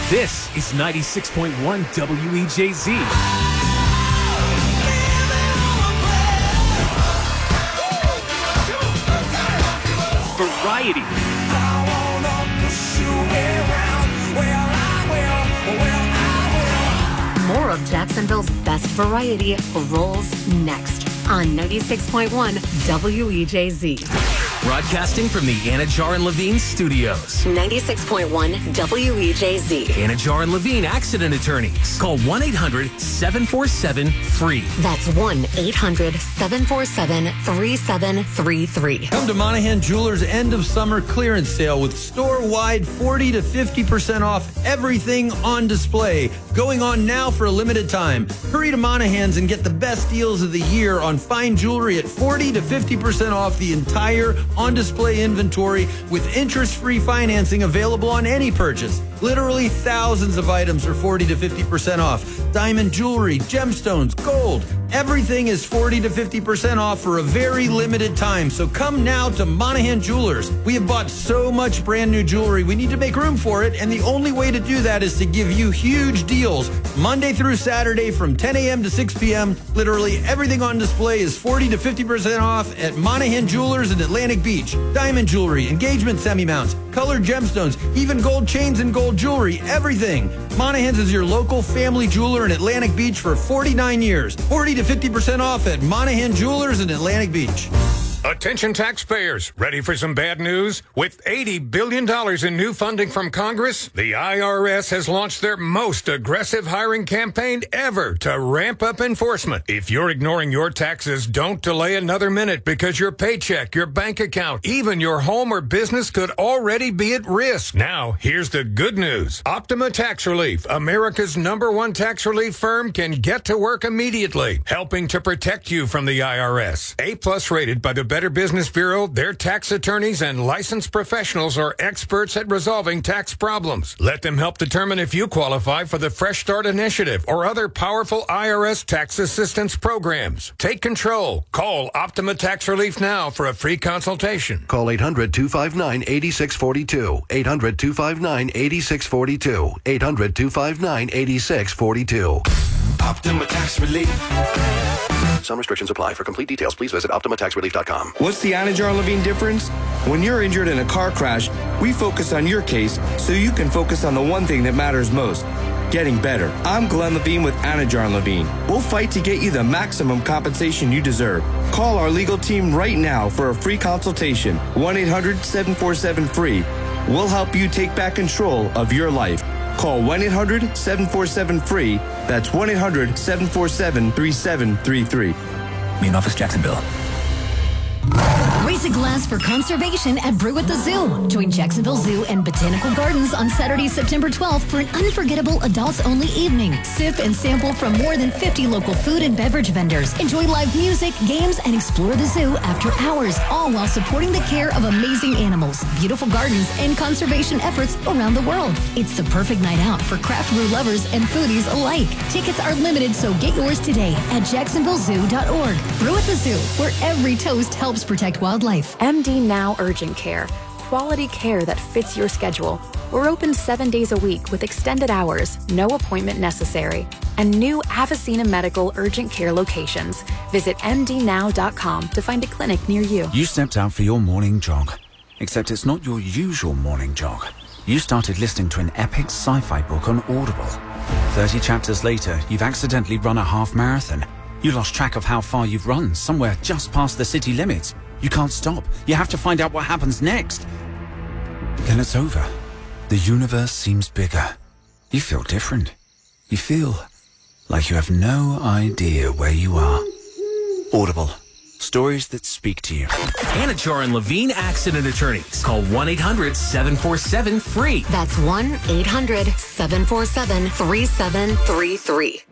This is 96.1 WEJZ. Variety. More of Jacksonville's best variety rolls next on 96.1 WEJZ. Broadcasting from the Anajar and Levine studios. 96.1 WEJZ. Anajar and Levine Accident Attorneys. Call 1-800-747-FREE. That's 1-800-747-3733. Come to Monahan Jewelers' end of summer clearance sale with store-wide 40 to 50% off everything on display. Going on now for a limited time. Hurry to Monahan's and get the best deals of the year on fine jewelry at 40 to 50% off the entire on-display inventory with interest-free financing available on any purchase. Literally thousands of items are 40 to 50% off. Diamond jewelry, gemstones, gold. Everything is 40 to 50% off for a very limited time. So come now to Monahan Jewelers. We have bought so much brand new jewelry. We need to make room for it. And the only way to do that is to give you huge deals. Monday through Saturday from 10 a.m. to 6 p.m. Literally everything on display is 40 to 50% off at Monahan Jewelers in Atlantic Beach. Diamond jewelry, engagement semi-mounts, colored gemstones, even gold chains and gold jewelry, everything. Monahan's is your local family jeweler in Atlantic Beach for 49 years. 40 to 50% off at Monahan Jewelers in Atlantic Beach. Attention taxpayers, ready for some bad news? With $80 billion in new funding from Congress, the IRS has launched their most aggressive hiring campaign ever to ramp up enforcement. If you're ignoring your taxes, don't delay another minute because your paycheck, your bank account, even your home or business could already be at risk. Now, here's the good news. Optima Tax Relief, America's #1 tax relief firm, can get to work immediately, helping to protect you from the IRS. A+ rated by the Better Business Bureau, their tax attorneys and licensed professionals are experts at resolving tax problems. Let them help determine if you qualify for the Fresh Start Initiative or other powerful IRS tax assistance programs. Take control. Call Optima Tax Relief now for a free consultation. Call 800-259-8642. 800-259-8642. 800-259-8642. Optima Tax Relief. Some restrictions apply. For complete details, please visit OptimaTaxRelief.com. What's the Anajar and Levine difference? When you're injured in a car crash, we focus on your case so you can focus on the one thing that matters most, getting better. I'm Glenn Levine with Anajar and Levine. We'll fight to get you the maximum compensation you deserve. Call our legal team right now for a free consultation. 1-800-747-FREE. We'll help you take back control of your life. Call 1-800-747-FREE. That's 1-800-747-3733. Main office, Jacksonville. Raise a glass for conservation at Brew at the Zoo. Join Jacksonville Zoo and Botanical Gardens on Saturday, September 12th for an unforgettable adults-only evening. Sip and sample from more than 50 local food and beverage vendors. Enjoy live music, games, and explore the zoo after hours, all while supporting the care of amazing animals, beautiful gardens, and conservation efforts around the world. It's the perfect night out for craft brew lovers and foodies alike. Tickets are limited, so get yours today at jacksonvillezoo.org. Brew at the Zoo, where every toast helps protect wildlife. MD Now Urgent Care. Quality care that fits your schedule. We're open 7 days a week with extended hours, no appointment necessary, and new Avicenna Medical Urgent Care locations. Visit mdnow.com to find a clinic near you. You stepped out for your morning jog, except it's not your usual morning jog. You started listening to an epic sci-fi book on Audible. 30 chapters later, you've accidentally run a half marathon. You lost track of how far you've run, somewhere just past the city limits. You can't stop. You have to find out what happens next. Then it's over. The universe seems bigger. You feel different. You feel like you have no idea where you are. Audible. Stories that speak to you. Anajar and Levine Accident Attorneys. Call 1-800-747-FREE. That's 1-800-747-3733.